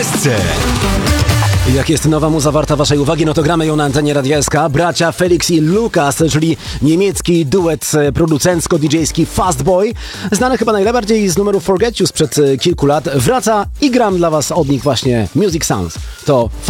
SC. Jak jest nowa muza warta waszej uwagi, no to gramy ją na antenie Radia SK. Bracia Felix i Lukas, czyli niemiecki duet producencko-dj-ski Fast Boy, znany chyba najbardziej z numeru Forget You sprzed kilku lat, wraca i gram dla was od nich właśnie Music Sounds. To